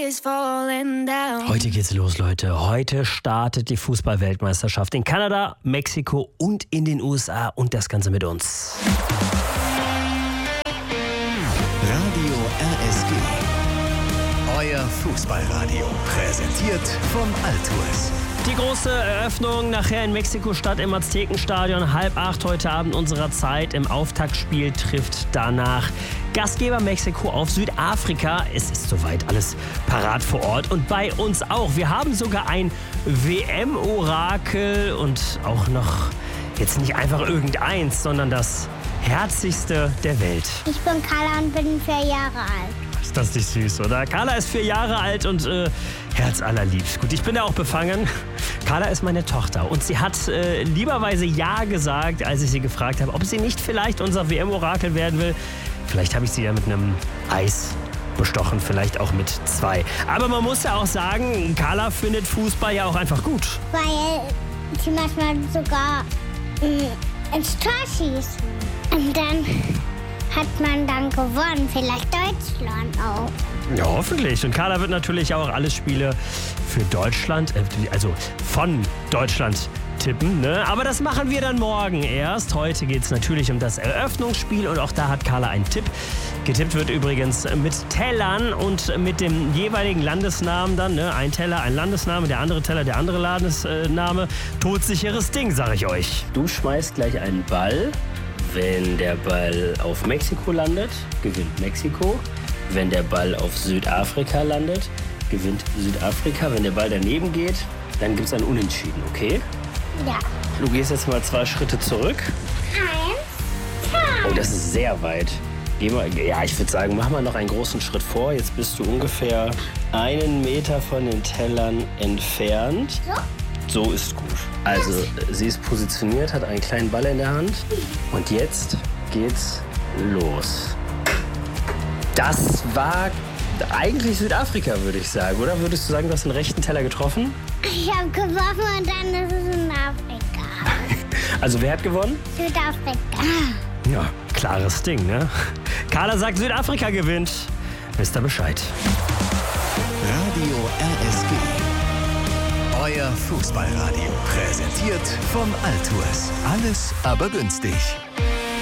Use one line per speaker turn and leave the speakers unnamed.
is falling down.
Heute geht's los, Leute. Heute startet die Fußball-Weltmeisterschaft in Kanada, Mexiko und in den USA und das Ganze mit uns.
Radio RSG. Euer Fußballradio. Präsentiert von Altours.
Die große Eröffnung nachher in Mexiko-Stadt im Aztekenstadion. 7:30 heute Abend unserer Zeit. Im Auftaktspiel trifft danach Gastgeber Mexiko auf Südafrika. Es ist soweit alles parat vor Ort und bei uns auch. Wir haben sogar ein WM-Orakel und auch noch jetzt nicht einfach irgendeins, sondern das herzigste der Welt.
Ich bin Carla und bin 4 Jahre alt.
Ist das nicht süß, oder? Carla ist 4 Jahre alt und herzallerliebst. Gut, ich bin da auch befangen. Carla ist meine Tochter und sie hat lieberweise Ja gesagt, als ich sie gefragt habe, ob sie nicht vielleicht unser WM-Orakel werden will. Vielleicht habe ich sie ja mit einem Eis bestochen, vielleicht auch mit 2. Aber man muss ja auch sagen, Carla findet Fußball ja auch einfach gut.
Weil sie manchmal sogar ins Tor schießen. Und dann hat man dann gewonnen. Vielleicht Deutschland auch.
Ja, hoffentlich. Und Carla wird natürlich auch alle Spiele für Deutschland, also von Deutschland tippen, ne? Aber das machen wir dann morgen erst. Heute geht es natürlich um das Eröffnungsspiel und auch da hat Carla einen Tipp. Getippt wird übrigens mit Tellern und mit dem jeweiligen Landesnamen dann, ne? Ein Teller, ein Landesname, der andere Teller, der andere Landesname. Todsicheres Ding, sag ich euch. Du schmeißt gleich einen Ball. Wenn der Ball auf Mexiko landet, gewinnt Mexiko. Wenn der Ball auf Südafrika landet, gewinnt Südafrika. Wenn der Ball daneben geht, dann gibt es ein Unentschieden, okay?
Ja.
Du gehst jetzt mal 2 Schritte zurück.
1, 2.
Oh, das ist sehr weit. Ja, ich würde sagen, mach mal noch einen großen Schritt vor. Jetzt bist du ungefähr 1 Meter von den Tellern entfernt. So ist gut. Also, sie ist positioniert, hat einen kleinen Ball in der Hand. Und jetzt geht's los. Das war eigentlich Südafrika, würde ich sagen, oder? Würdest du sagen, du hast den rechten Teller getroffen?
Ich habe geworfen und dann ist es in Afrika.
Also, wer hat gewonnen?
Südafrika.
Ja, klares Ding, ne? Carla sagt, Südafrika gewinnt. Wisst ihr Bescheid.
Radio RSG. Euer Fußballradio. Präsentiert von Altours. Alles aber günstig.